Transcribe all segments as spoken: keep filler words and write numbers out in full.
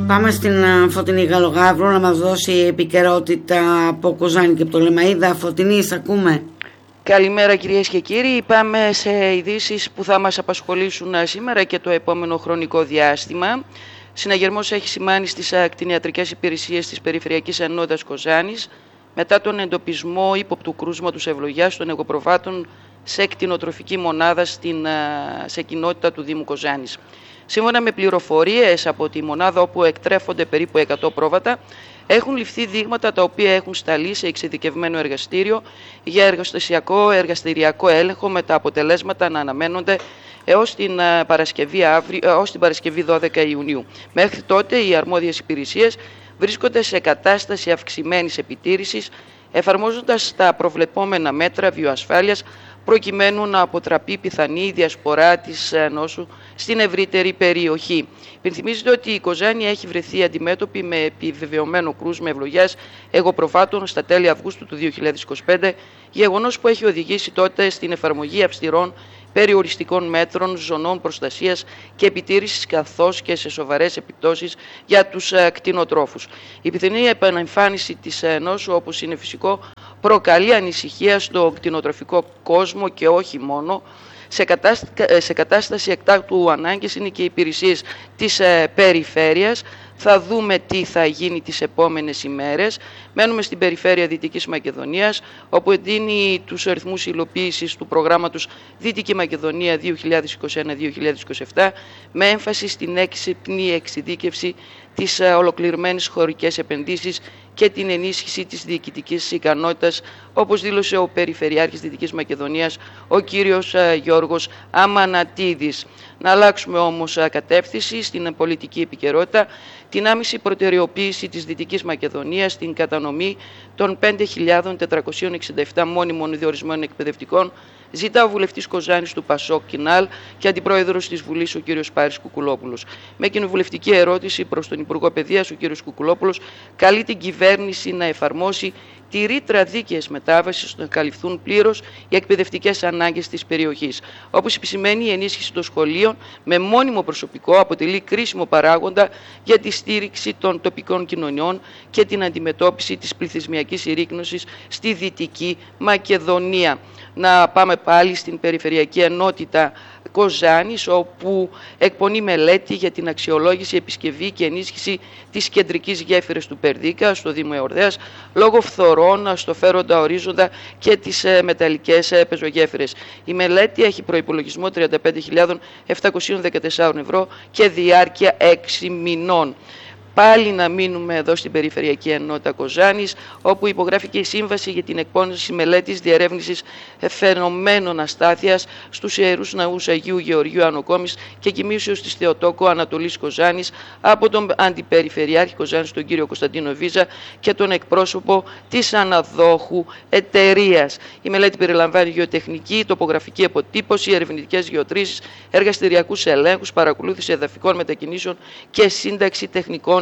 Πάμε στην Φωτεινή Γαλογαύρου να μας δώσει επικαιρότητα από Κοζάνη και από το Λεμαΐδα. Φωτεινή, σ' ακούμε. Καλημέρα κυρίες και κύριοι. Πάμε σε ειδήσεις που θα μας απασχολήσουν σήμερα και το επόμενο χρονικό διάστημα. Συναγερμός έχει σημάνει στις ακτινιατρικές υπηρεσίες της Περιφερειακής Ενότητας Κοζάνης μετά τον εντοπισμό ύποπτου κρούσματος ευλογιάς των εγωπροβάτων σε κτηνοτροφική μονάδα στην, σε κοινότητα του Δήμου Κοζάνης. Σύμφωνα με πληροφορίες από τη μονάδα όπου εκτρέφονται περίπου εκατό πρόβατα, έχουν ληφθεί δείγματα τα οποία έχουν σταλεί σε εξειδικευμένο εργαστήριο για εργοστασιακό εργαστηριακό έλεγχο, με τα αποτελέσματα να αναμένονται έως την Παρασκευή, αύριο, έως την Παρασκευή δώδεκα Ιουνίου. Μέχρι τότε οι αρμόδιες υπηρεσίες βρίσκονται σε κατάσταση αυξημένης επιτήρησης, εφαρμόζοντας τα προβλεπόμενα μέτρα βιοασφάλειας προκειμένου να αποτραπεί πιθανή διασπορά της νόσου στην ευρύτερη περιοχή. Υπενθυμίζεται ότι η Κοζάνη έχει βρεθεί αντιμέτωπη με επιβεβαιωμένο κρούσμα ευλογιάς εγωπροβάτων στα τέλη Αυγούστου του δύο χιλιάδες είκοσι πέντε, γεγονός που έχει οδηγήσει τότε στην εφαρμογή αυστηρών περιοριστικών μέτρων, ζωνών προστασίας και επιτήρησης, καθώς και σε σοβαρές επιπτώσεις για τους κτηνοτρόφους. Η πιθανή επανεμφάνιση της νόσου, όπως είναι φυσικό, προκαλεί ανησυχία στο κτηνοτροφικό κόσμο και όχι μόνο. Σε, κατάστα... σε κατάσταση εκτάκτου ανάγκης είναι και οι υπηρεσίες της ε, περιφέρειας. Θα δούμε τι θα γίνει τις επόμενες ημέρες. Μένουμε στην περιφέρεια Δυτικής Μακεδονίας, όπου εντείνει τους αριθμούς υλοποίησης του προγράμματος Δυτική Μακεδονία δύο χιλιάδες είκοσι ένα δύο χιλιάδες είκοσι επτά, με έμφαση στην έξυπνη εξειδίκευση της ολοκληρωμένης χωρικές επενδύσεις και την ενίσχυση της διοικητικής ικανότητας, όπως δήλωσε ο Περιφερειάρχης Δυτικής Μακεδονίας, ο κύριος Γιώργος Αμανατίδης. Να αλλάξουμε όμως κατεύθυνση στην πολιτική επικαιρότητα. Την άμεση προτεραιοποίηση της Δυτικής Μακεδονίας στην κατανομή των πέντε χιλιάδες τετρακόσιων εξήντα επτά μόνιμων διορισμένων εκπαιδευτικών ζητά ο βουλευτής Κοζάνης του Πασόκ Κινάλ και αντιπρόεδρος της Βουλής, ο κ. Πάρης Κουκουλόπουλος. Με κοινοβουλευτική ερώτηση προς τον Υπουργό Παιδείας, ο κ. Κουκουλόπουλος καλεί την κυβέρνηση να εφαρμόσει τη ρήτρα δίκαιης μετάβασης ώστε να καλυφθούν πλήρως οι εκπαιδευτικές ανάγκες της περιοχής. Όπως επισημαίνει, η ενίσχυση των σχολείων με μόνιμο προσωπικό αποτελεί κρίσιμο παράγοντα για τη στήριξη των τοπικών κοινωνιών και την αντιμετώπιση της πληθυσμιακής συρρίκνωσης στη Δυτική Μακεδονία. Να πάμε πάλι στην Περιφερειακή Ενότητα Κοζάνης, όπου εκπονεί μελέτη για την αξιολόγηση, επισκευή και ενίσχυση της κεντρικής γέφυρας του Περδίκα στο Δήμο Εορδαίας λόγω φθορών στο φέροντα ορίζοντα και τις μεταλλικές πεζογέφυρες. Η μελέτη έχει προϋπολογισμό τριάντα πέντε χιλιάδες επτακόσια δεκατέσσερα ευρώ και διάρκεια έξι μηνών. Πάλι να μείνουμε εδώ στην Περιφερειακή Ενότητα Κοζάνης, όπου υπογράφηκε η σύμβαση για την εκπόνηση μελέτης διερεύνησης φαινομένων αστάθειας στους Ιερούς Ναούς Αγίου Γεωργίου Ανοκόμης και Κοιμήσεως της Θεοτόκου Ανατολής Κοζάνης από τον Αντιπεριφερειάρχη Κοζάνης, τον κύριο Κωνσταντίνο Βίζα, και τον εκπρόσωπο της αναδόχου εταιρείας. Η μελέτη περιλαμβάνει γεωτεχνική, τοπογραφική αποτύπωση, ερευνητικές γεωτρήσεις, εργαστηριακούς ελέγχους, παρακολούθηση εδαφικών μετακινήσεων και σύνταξη τεχνικών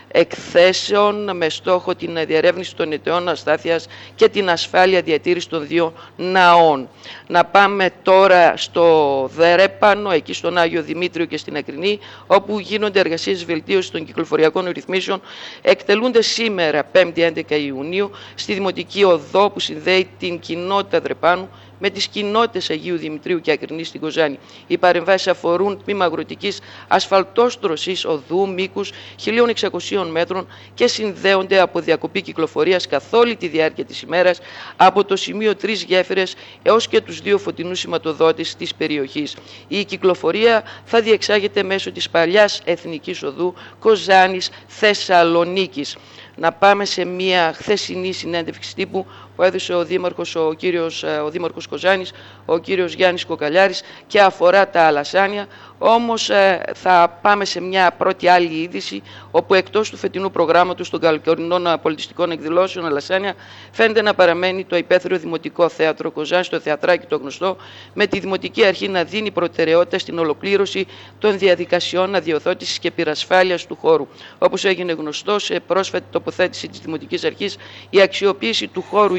εκθέσεων με στόχο την διερεύνηση των αιτιών αστάθειας και την ασφάλεια διατήρηση των δύο ναών. Να πάμε τώρα στο Δερέπανο, εκεί στον Άγιο Δημήτριο και στην Ακρινή, όπου γίνονται εργασίες βελτίωσης των κυκλοφοριακών ρυθμίσεων. Εκτελούνται σήμερα, πέμπτη έντεκα Ιουνίου, στη Δημοτική Οδό που συνδέει την κοινότητα Δρεπάνου με τις κοινότητες Αγίου Δημητρίου και Ακρινής στην Κοζάνη. Οι παρεμβάσεις αφορούν τμήμα αγροτικής ασφαλτόστρωσης οδού μήκους χίλια εξακόσια μέτρων και συνδέονται από διακοπή κυκλοφορίας καθ' όλη τη διάρκεια της ημέρας από το σημείο τρεις γέφυρες έως και τους δύο φωτεινούς σηματοδότες της περιοχής. Η κυκλοφορία θα διεξάγεται μέσω της παλιάς Εθνικής Οδού Κοζάνης Θεσσαλονίκης. Να πάμε σε μια χθεσινή συνέντευξη τύπου που έδωσε ο Δήμαρχος, ο κύριος, ο Δήμαρχος Κοζάνης, ο κύριος Γιάννης Κοκαλιάρης, και αφορά τα αλασάνια. Όμως θα πάμε σε μια πρώτη άλλη είδηση, όπου εκτός του φετινού προγράμματος των καλοκαιρινών πολιτιστικών εκδηλώσεων αλασάνια φαίνεται να παραμένει το υπαίθριο Δημοτικό Θέατρο Κοζάνης, το θεατράκι το γνωστό, με τη Δημοτική Αρχή να δίνει προτεραιότητα στην ολοκλήρωση των διαδικασιών αδειοδότησης και πυρασφάλειας του χώρου. Όπως έγινε γνωστό σε πρόσφατη τοποθέτηση της Δημοτικής Αρχής, η αξιοποίηση του χώρου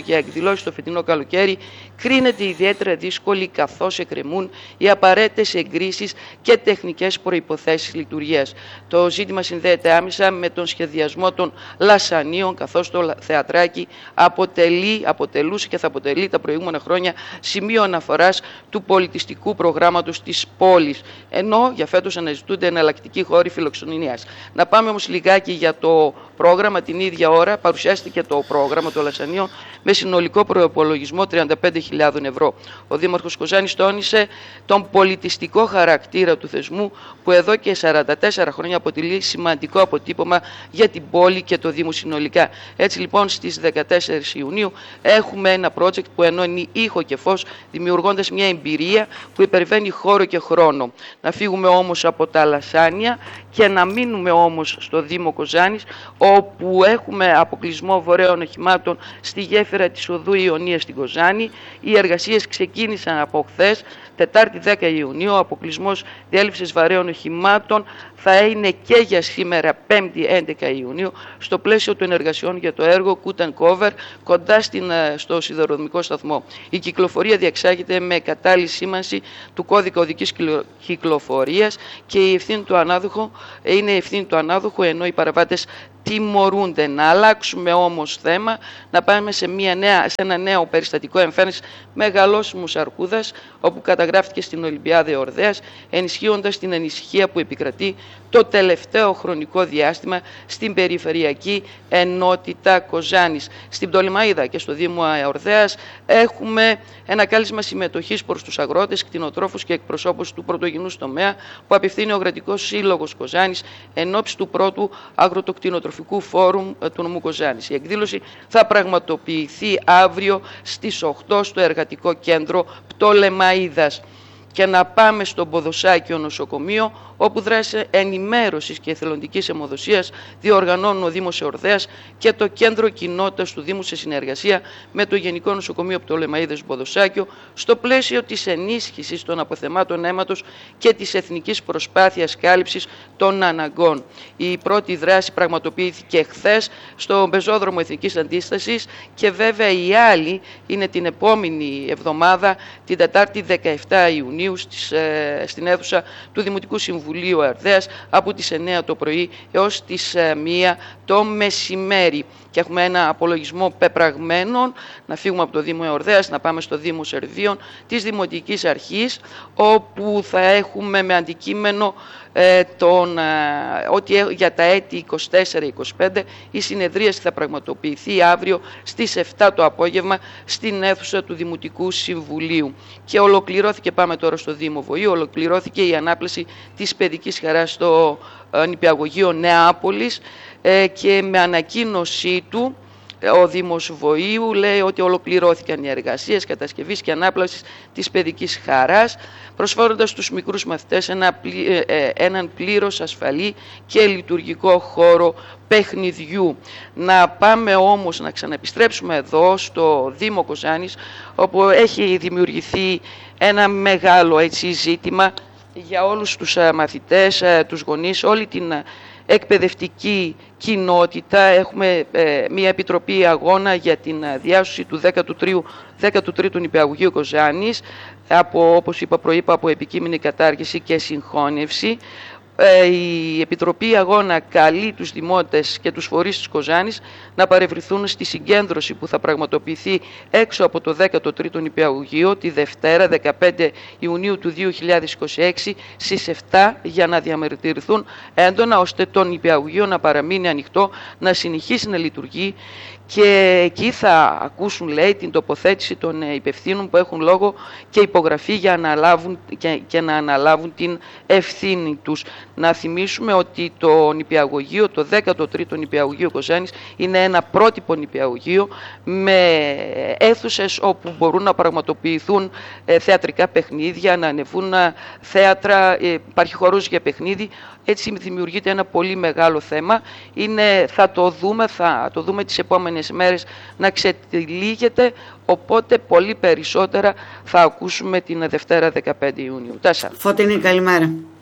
για εκδηλώσεις το φετινό καλοκαίρι κρίνεται ιδιαίτερα δύσκολη, καθώς εκκρεμούν οι απαραίτητες εγκρίσεις και τεχνικές προϋποθέσεις λειτουργίας. Το ζήτημα συνδέεται άμεσα με τον σχεδιασμό των λασανίων, καθώς το θεατράκι αποτελεί, αποτελούσε και θα αποτελεί τα προηγούμενα χρόνια σημείο αναφοράς του πολιτιστικού προγράμματος της πόλης, ενώ για φέτος αναζητούνται εναλλακτικοί χώροι φιλοξενίας. Να πάμε όμως λιγάκι για το πρόγραμμα. Την ίδια ώρα παρουσιάστηκε το πρόγραμμα των λασανίων με συνολικό προϋπολογισμό τριάντα πέντε χιλιάδες ευρώ. Ο Δήμαρχος Κοζάνης τόνισε τον πολιτιστικό χαρακτήρα του θεσμού, που εδώ και σαράντα τέσσερα χρόνια αποτελεί σημαντικό αποτύπωμα για την πόλη και το Δήμο συνολικά. Έτσι λοιπόν στις δεκατέσσερις Ιουνίου έχουμε ένα project που ενώνει ήχο και φως, δημιουργώντας μια εμπειρία που υπερβαίνει χώρο και χρόνο. Να φύγουμε όμως από τα λασάνια και να μείνουμε όμως στο Δήμο Κοζάνης, όπου έχουμε αποκλεισμό βορείων οχημάτων στη γέφυρα της οδού Ιωνίας στην Κοζάνη. Οι εργασίες ξεκίνησαν από χθες, Τετάρτη δέκα Ιουνίου. Ο αποκλεισμός διέλευσης βαρέων οχημάτων θα είναι και για σήμερα, Πέμπτη έντεκα Ιουνίου, στο πλαίσιο των εργασιών για το έργο Cut and Cover κοντά στην, στο σιδηροδρομικό σταθμό. Η κυκλοφορία διεξάγεται με κατάλληλη σήμανση του κώδικα οδικής κυκλοφορίας και η ευθύνη του ανάδοχου είναι η ευθύνη του ανάδοχου, ενώ οι παραβάτες τιμωρούνται. Να αλλάξουμε όμως θέμα, να πάμε σε, μια νέα, σε ένα νέο περιστατικό εμφάνισης μεγαλόσιμους αρκούδας, όπου καταγράφηκε στην Ολυμπιάδα Εορδέας, ενισχύοντας την ανησυχία που επικρατεί το τελευταίο χρονικό διάστημα στην περιφερειακή ενότητα Κοζάνης. Στην Πτολεμαΐδα και στο Δήμο Εορδέας έχουμε ένα κάλεσμα συμμετοχής προς τους αγρότες, κτηνοτρόφους και εκπροσώπους του πρωτογενούς τομέα που απευθύνει ο Αγροτικός Σύλλογος Κοζάνης εν ώψη του πρώτου αγροτοκτηνοτροφικού φόρουμ του νομού Κοζάνης. Η εκδήλωση θα πραγματοποιηθεί αύριο στις οκτώ στο Εργατικό Κέντρο Πτολεμαΐδας. Και να πάμε στο Ποδοσάκιο νοσοκομείο, όπου δράση ενημέρωσης και εθελοντικής αιμοδοσίας διοργανώνουν ο Δήμος Εορδέας και το Κέντρο Κοινότητας του Δήμου σε συνεργασία με το Γενικό Νοσοκομείο Πτολεμαΐδας Ποδοσάκιο, στο πλαίσιο της ενίσχυσης των αποθεμάτων αίματος και της εθνικής προσπάθειας κάλυψης των αναγκών. Η πρώτη δράση πραγματοποιήθηκε χθες στο πεζόδρομο Εθνικής Αντίστασης και βέβαια η άλλη είναι την επόμενη εβδομάδα, την Τετάρτη δεκαεπτά Ιουνίου, στις, ε, στην αίθουσα του Δημοτικού Συμβουλίου Εορδέας από τις εννέα το πρωί έως τις μία το μεσημέρι. Και έχουμε ένα απολογισμό πεπραγμένων. Να φύγουμε από το Δήμο Εορδέας, να πάμε στο Δήμο Σερβίων της Δημοτικής Αρχής, όπου θα έχουμε με αντικείμενο ε, τον, ε, ότι για τα έτη είκοσι τέσσερα είκοσι πέντε η συνεδρίαση θα πραγματοποιηθεί αύριο στις επτά το απόγευμα στην αίθουσα του Δημοτικού Συμβουλίου. Και ολοκληρώθηκε, πάμε τώρα στο Δήμο Βοήου, ολοκληρώθηκε η ανάπλαση της παιδικής χαράς στο ε, νηπιαγωγείο Νεάπολης ε, και με ανακοίνωσή του ο Δήμος Βοήου λέει ότι ολοκληρώθηκαν οι εργασίες κατασκευής και ανάπλασης της παιδικής χαράς, προσφέροντας στους μικρούς μαθητές ένα, έναν πλήρως ασφαλή και λειτουργικό χώρο παιχνιδιού. Να πάμε όμως να ξαναεπιστρέψουμε εδώ στο Δήμο Κοζάνης, όπου έχει δημιουργηθεί ένα μεγάλο έτσι, ζήτημα για όλους τους μαθητές, τους γονείς, όλη την εκπαιδευτική κοινότητα. Έχουμε ε, μια επιτροπή αγώνα για την διάσωση του δέκατου τρίτου νηπιαγωγείου Κοζάνης, από, όπως είπα προείπα, από επικείμενη κατάργηση και συγχώνευση. Ε, η Επιτροπή Αγώνα καλεί τους δημότες και τους φορείς της Κοζάνης να παρευρεθούν στη συγκέντρωση που θα πραγματοποιηθεί έξω από το δέκατο τρίτο νηπιαγωγείο τη Δευτέρα δεκαπέντε Ιουνίου του δύο χιλιάδες είκοσι έξι στις επτά για να διαμαρτυρηθούν έντονα ώστε το νηπιαγωγείο να παραμείνει ανοιχτό, να συνεχίσει να λειτουργεί, και εκεί θα ακούσουν, λέει, την τοποθέτηση των υπευθύνων που έχουν λόγο και υπογραφή για να αναλάβουν και, και να αναλάβουν την ευθύνη τους. Να θυμίσουμε ότι το νηπιαγωγείο, το δέκατο τρίτο νηπιαγωγείο Κοζάνης, είναι ένα πρότυπο νηπιαγωγείο με αίθουσες όπου μπορούν να πραγματοποιηθούν θεατρικά παιχνίδια, να ανεβούν θέατρα, υπάρχει χώρος για παιχνίδι. Έτσι δημιουργείται ένα πολύ μεγάλο θέμα. Είναι, θα το δούμε, θα το δούμε τις επόμενες μέρες να ξετυλίγεται, οπότε πολύ περισσότερα θα ακούσουμε την Δευτέρα δεκαπέντε Ιουνίου. Τάσα. Φωτεινή, καλημέρα.